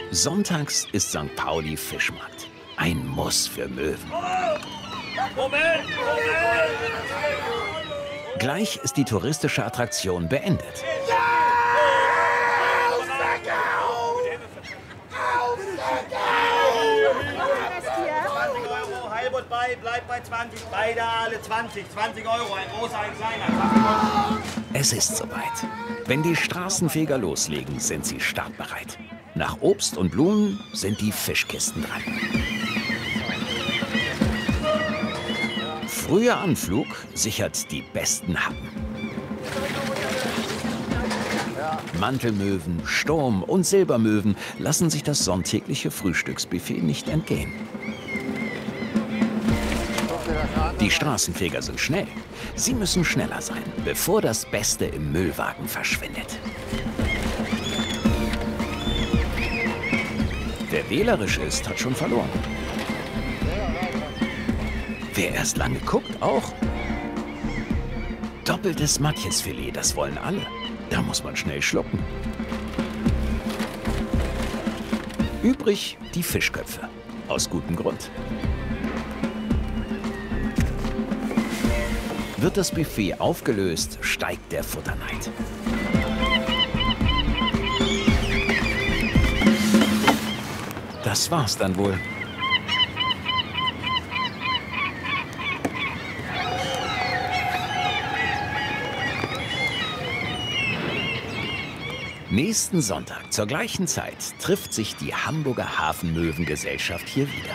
Sonntags ist St. Pauli Fischmarkt. Ein Muss für Möwen. Moment! Gleich ist die touristische Attraktion beendet. Halbert bei, bleibt bei 20, beide alle 20. 20 Euro, ein großer, ein kleiner. Es ist soweit. Wenn die Straßenfeger loslegen, sind sie startbereit. Nach Obst und Blumen sind die Fischkisten dran. Früher Anflug sichert die besten Happen. Mantelmöwen, Sturm- und Silbermöwen lassen sich das sonntägliche Frühstücksbuffet nicht entgehen. Die Straßenfeger sind schnell. Sie müssen schneller sein, bevor das Beste im Müllwagen verschwindet. Wer wählerisch ist, hat schon verloren. Wer erst lange guckt, auch. Doppeltes Matjesfilet, das wollen alle. Da muss man schnell schlucken. Übrig die Fischköpfe. Aus gutem Grund. Wird das Buffet aufgelöst, steigt der Futterneid. Das war's dann wohl. Nächsten Sonntag zur gleichen Zeit trifft sich die Hamburger Hafenmöwengesellschaft hier wieder.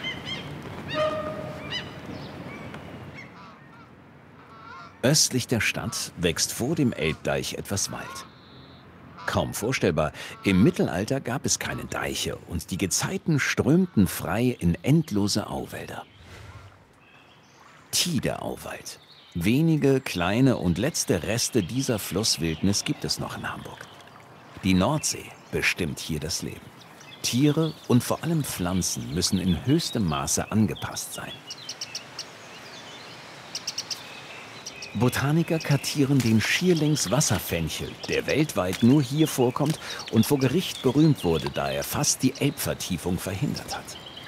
Östlich der Stadt wächst vor dem Elbdeich etwas Wald. Kaum vorstellbar, im Mittelalter gab es keine Deiche und die Gezeiten strömten frei in endlose Auwälder. Tide-Auwald. Wenige kleine und letzte Reste dieser Flusswildnis gibt es noch in Hamburg. Die Nordsee bestimmt hier das Leben. Tiere und vor allem Pflanzen müssen in höchstem Maße angepasst sein. Botaniker kartieren den Schierlings-Wasserfenchel, der weltweit nur hier vorkommt und vor Gericht berühmt wurde, da er fast die Elbvertiefung verhindert hat.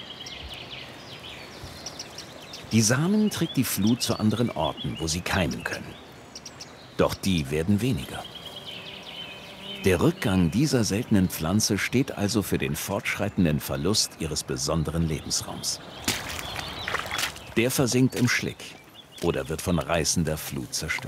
Die Samen trägt die Flut zu anderen Orten, wo sie keimen können. Doch die werden weniger. Der Rückgang dieser seltenen Pflanze steht also für den fortschreitenden Verlust ihres besonderen Lebensraums. Der versinkt im Schlick oder wird von reißender Flut zerstört.